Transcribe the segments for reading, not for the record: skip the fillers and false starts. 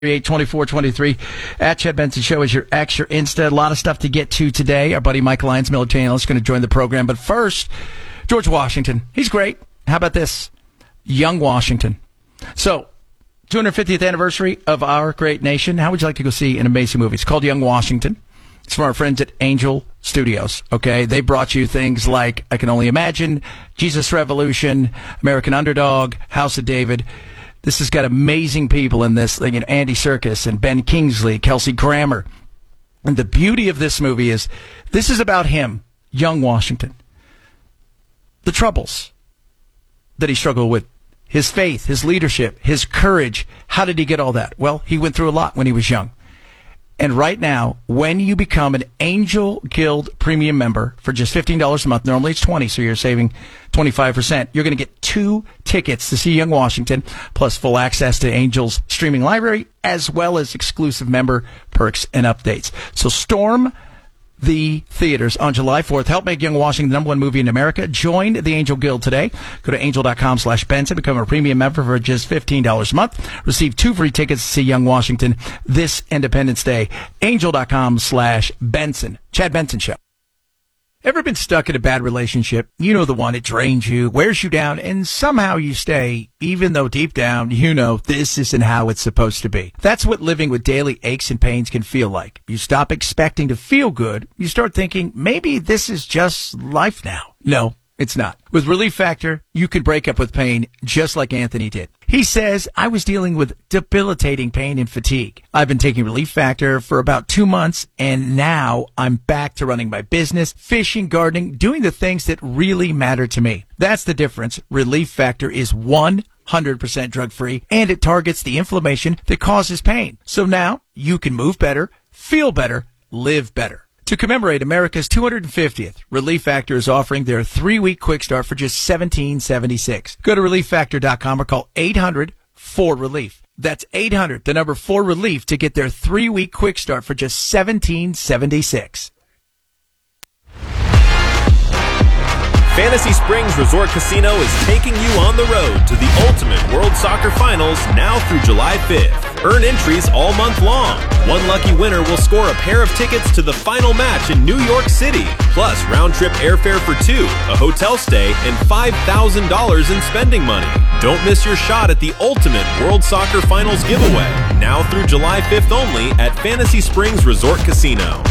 2423 at Chad Benson Show is your X, your Insta. A lot of stuff to get to today. Our buddy Michael Lyons, military analyst, is going to join the program. But first, George Washington. He's great. How about this? Young Washington. So, 250th anniversary of our great nation. How would you like to go see an amazing movie? It's called Young Washington. It's from our friends at Angel Studios. Okay, they brought you things like I Can Only Imagine, Jesus Revolution, American Underdog, House of David. This has got amazing people in this, like Andy Serkis and Ben Kingsley, Kelsey Grammer. And the beauty of this movie is this is about him, young Washington. The troubles that he struggled with, his faith, his leadership, his courage. How did he get all that? Well, he went through a lot when he was young. And right now, when you become an Angel Guild premium member for just $15 a month, normally it's $20, so you're saving 25%, you're going to get 2 tickets to see Young Washington, plus full access to Angel's streaming library, as well as exclusive member perks and updates. So storm the theaters on July 4th. Help make Young Washington the #1 movie in America. Join the Angel Guild today. Go to angel.com/Benson. Become a premium member for just $15 a month. Receive 2 free tickets to see Young Washington this Independence Day. Angel.com/Benson. Chad Benson Show. Ever been stuck in a bad relationship? You know the one. It drains you, wears you down, and somehow you stay, even though deep down you know this isn't how it's supposed to be. That's what living with daily aches and pains can feel like. You stop expecting to feel good. You start thinking, maybe this is just life now. No, it's not. With Relief Factor, you can break up with pain just like Anthony did. He says, I was dealing with debilitating pain and fatigue. I've been taking Relief Factor for about 2 months, and now I'm back to running my business, fishing, gardening, doing the things that really matter to me. That's the difference. Relief Factor is 100% drug-free, and it targets the inflammation that causes pain. So now you can move better, feel better, live better. To commemorate America's 250th, Relief Factor is offering their 3-week quick start for just $17.76. Go to ReliefFactor.com or call 800-4RELIEF. That's 800, the number 4RELIEF, to get their 3-week quick start for just $17.76. Fantasy Springs Resort Casino is taking you on the road to the Ultimate World Soccer Finals now through July 5th. Earn entries all month long. One lucky winner will score a pair of tickets to the final match in New York City, plus round-trip airfare for 2, a hotel stay, and $5,000 in spending money. Don't miss your shot at the Ultimate World Soccer Finals giveaway, now through July 5th only at Fantasy Springs Resort Casino.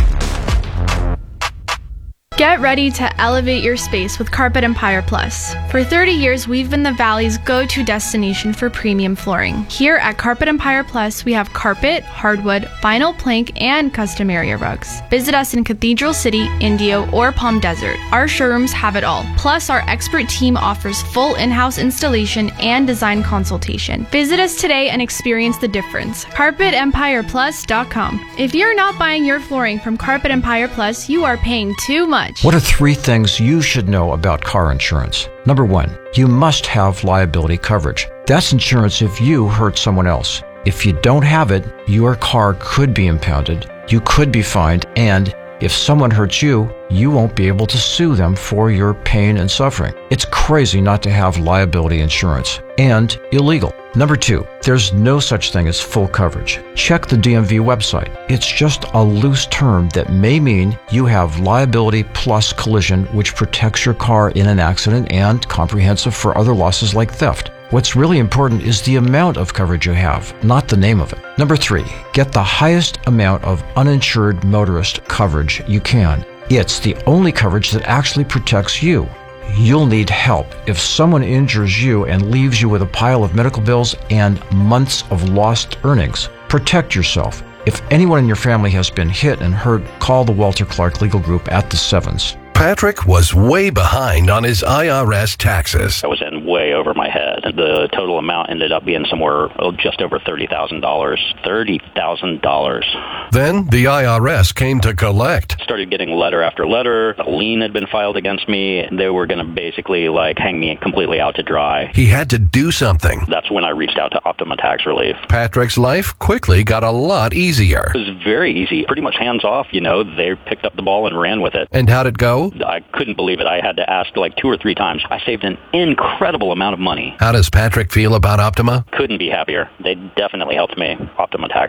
Get ready to elevate your space with Carpet Empire Plus. For 30 years, we've been the Valley's go-to destination for premium flooring. Here at Carpet Empire Plus, we have carpet, hardwood, vinyl plank, and custom area rugs. Visit us in Cathedral City, Indio, or Palm Desert. Our showrooms have it all. Plus, our expert team offers full in-house installation and design consultation. Visit us today and experience the difference. CarpetEmpirePlus.com. If you're not buying your flooring from Carpet Empire Plus, you are paying too much. What are 3 things you should know about car insurance? Number 1, you must have liability coverage. That's insurance if you hurt someone else. If you don't have it, your car could be impounded, you could be fined, and if someone hurts you, you won't be able to sue them for your pain and suffering. It's crazy not to have liability insurance, and illegal. Number 2, there's no such thing as full coverage. Check the DMV website. It's just a loose term that may mean you have liability plus collision, which protects your car in an accident, and comprehensive for other losses like theft. What's really important is the amount of coverage you have, not the name of it. Number 3, get the highest amount of uninsured motorist coverage you can. It's the only coverage that actually protects you. You'll need help if someone injures you and leaves you with a pile of medical bills and months of lost earnings. Protect yourself. If anyone in your family has been hit and hurt, call the Walter Clark Legal Group at the 7s. Patrick was way behind on his IRS taxes. I was in way over my head. The total amount ended up being somewhere just over $30,000. $30,000. Then the IRS came to collect. Started getting letter after letter. A lien had been filed against me. They were going to basically hang me completely out to dry. He had to do something. That's when I reached out to Optima Tax Relief. Patrick's life quickly got a lot easier. It was very easy. Pretty much hands off, they picked up the ball and ran with it. And how'd it go? you? I couldn't believe it. I had to ask like 2 or 3 times. I saved an incredible amount of money. How does Patrick feel about Optima? Couldn't be happier. They definitely helped me, Optima Tax.